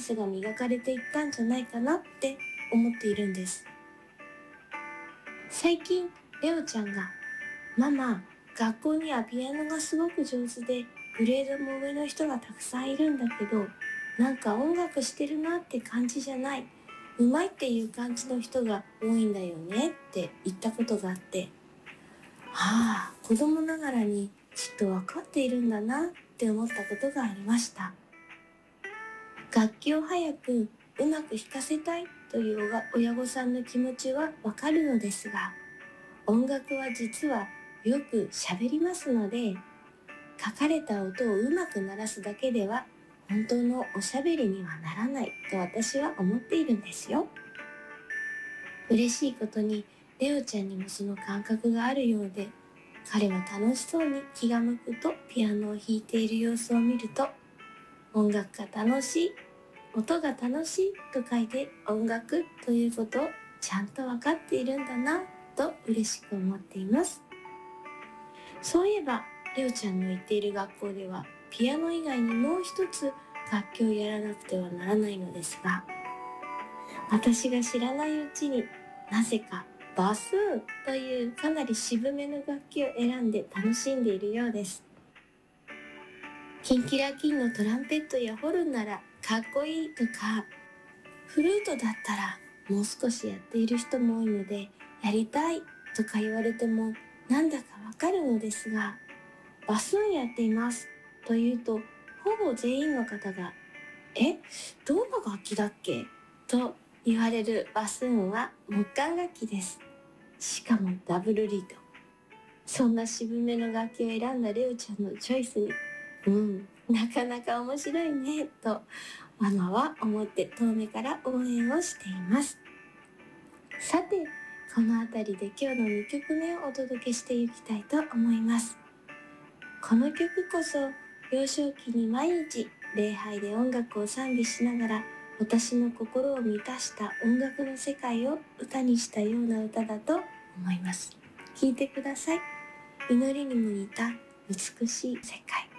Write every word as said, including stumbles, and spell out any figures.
スが磨かれていったんじゃないかなって思っているんです。最近レオちゃんが、ママ、学校にはピアノがすごく上手でグレードも上の人がたくさんいるんだけど、なんか音楽してるなって感じじゃない、うまいっていう感じの人が多いんだよねって言ったことがあって、はあ、子供ながらにきっと分かっているんだなって思ったことがありました。楽器を早くうまく弾かせたいという親御さんの気持ちはわかるのですが、音楽は実はよく喋りますので、書かれた音をうまく鳴らすだけでは本当のおしゃべりにはならないと私は思っているんですよ。嬉しいことにレオちゃんにもその感覚があるようで、彼は楽しそうに気が向くとピアノを弾いている様子を見ると、音楽が楽しい、音が楽しいと書いて音楽ということをちゃんと分かっているんだなと嬉しく思っています。そういえばレオちゃんの行っている学校ではピアノ以外にもう一つ楽器をやらなくてはならないのですが、私が知らないうちになぜかバスーンというかなり渋めの楽器を選んで楽しんでいるようです。キンキラキンのトランペットやホルンならかっこいいとか、フルートだったらもう少しやっている人も多いのでやりたいとか言われてもなんだかわかるのですが、バスーンやっていますと言うとほぼ全員の方が、え、どんな楽器だっけと言われるバスーンは木管楽器です。しかもダブルリード。そんな渋めの楽器を選んだレオちゃんのチョイスに、うん、なかなか面白いねとママは思って遠目から応援をしています。さて、この辺りで今日のにきょくめをお届けしていきたいと思います。この曲こそ幼少期に毎日礼拝で音楽を賛美しながら私の心を満たした音楽の世界を歌にしたような歌だと思います。聴いてください。祈りにも似た美しい世界。